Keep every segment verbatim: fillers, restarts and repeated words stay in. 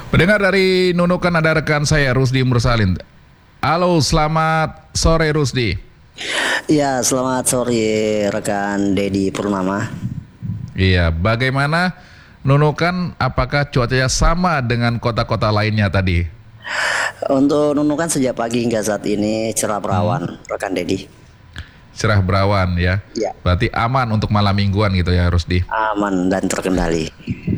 Pendengar dari Nunukan ada rekan saya Rusdi Mursalin. Halo, selamat sore Rusdi. Ya, selamat sore rekan Dedi Purnama. Iya, bagaimana Nunukan? Apakah cuacanya sama dengan kota-kota lainnya tadi? Untuk Nunukan sejak pagi hingga saat ini cerah berawan, hmm. rekan Dedi. Cerah berawan ya? Ya. Berarti aman untuk malam mingguan gitu ya Rusdi? Aman dan terkendali.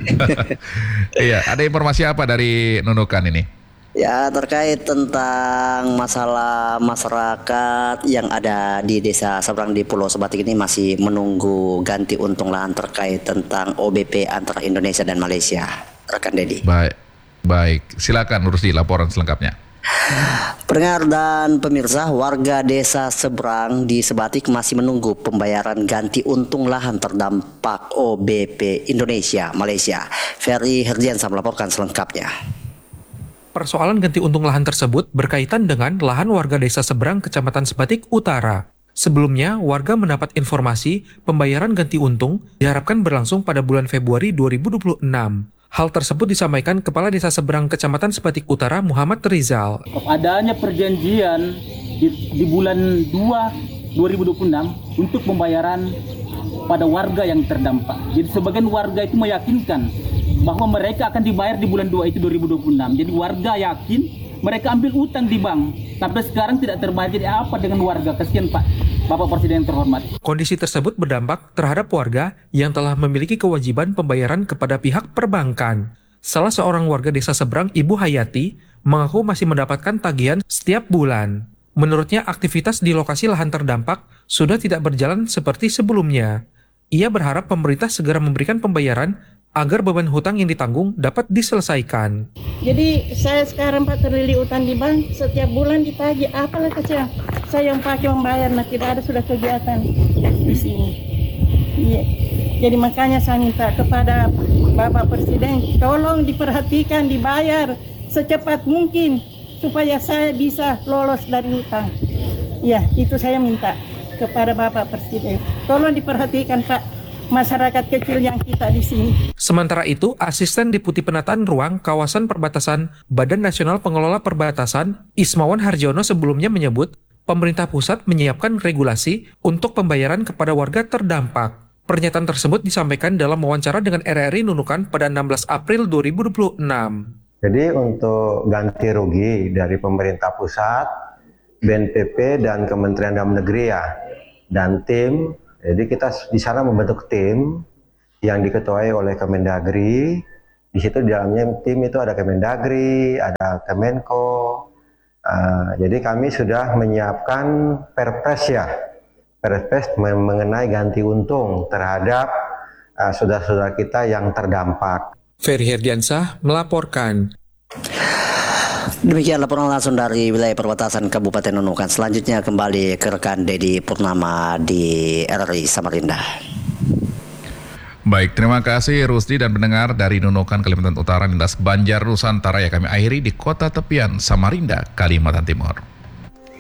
Iya, ada informasi apa dari Nunukan ini? Ya, terkait tentang masalah masyarakat yang ada di Desa Seberang di Pulau Sebatik ini masih menunggu ganti untung lahan terkait tentang O B P antara Indonesia dan Malaysia, rekan Dedi. Baik, baik. Silakan Rusdi laporan selengkapnya. Pendengar dan pemirsa, warga Desa Seberang di Sebatik masih menunggu pembayaran ganti untung lahan terdampak O B P Indonesia Malaysia. Ferry Herdiansa melaporkan selengkapnya. Persoalan ganti untung lahan tersebut berkaitan dengan lahan warga Desa Seberang, Kecamatan Sebatik Utara. Sebelumnya, warga mendapat informasi pembayaran ganti untung diharapkan berlangsung pada bulan Februari dua ribu dua puluh enam. Hal tersebut disampaikan Kepala Desa Seberang, Kecamatan Sebatik Utara, Muhammad Rizal. Adanya perjanjian di, di bulan dua dua ribu dua puluh enam untuk pembayaran pada warga yang terdampak. Jadi sebagian warga itu meyakinkan bahwa mereka akan dibayar di bulan dua itu dua ribu dua puluh enam. Jadi warga yakin, mereka ambil utang di bank. Sampai sekarang tidak terbayar. Jadi apa dengan warga? Kasihan Pak, Bapak Presiden yang terhormat. Kondisi tersebut berdampak terhadap warga yang telah memiliki kewajiban pembayaran kepada pihak perbankan. Salah seorang warga Desa Seberang, Ibu Hayati, mengaku masih mendapatkan tagihan setiap bulan. Menurutnya, aktivitas di lokasi lahan terdampak sudah tidak berjalan seperti sebelumnya. Ia berharap pemerintah segera memberikan pembayaran agar beban hutang yang ditanggung dapat diselesaikan. Jadi saya sekarang Pak terlilit utang di bank, setiap bulan ditagih, apalah kecil. Saya yang pakai membayar, nah tidak ada sudah kegiatan di sini. Iya. Jadi makanya saya minta kepada Bapak Presiden, tolong diperhatikan, dibayar secepat mungkin supaya saya bisa lolos dari hutang. Ya, itu saya minta kepada Bapak Presiden. Tolong diperhatikan Pak, masyarakat kecil yang kita di sini. Sementara itu, Asisten Deputi Penataan Ruang Kawasan Perbatasan Badan Nasional Pengelola Perbatasan, Ismawan Harjono sebelumnya menyebut, pemerintah pusat menyiapkan regulasi untuk pembayaran kepada warga terdampak. Pernyataan tersebut disampaikan dalam wawancara dengan R R I Nunukan pada enam belas April dua ribu dua puluh enam. Jadi untuk ganti rugi dari pemerintah pusat, B N P P dan Kementerian Dalam Negeri ya, dan tim. Jadi kita di sana membentuk tim yang diketuai oleh Kemendagri. Di situ di dalamnya tim itu ada Kemendagri, ada Kemenko. Uh, jadi kami sudah menyiapkan perpres ya, perpres mengenai ganti untung terhadap uh, saudara-saudara kita yang terdampak. Ferry Herdiansa melaporkan. Demikian laporan langsung dari wilayah perbatasan Kabupaten Nunukan. Selanjutnya kembali ke rekan Dedi Purnama di R R I Samarinda. Baik, terima kasih Rusdi dan pendengar dari Nunukan, Kalimantan Utara, Lintas Banjar, Nusantara. Ya, kami akhiri di kota tepian Samarinda, Kalimantan Timur.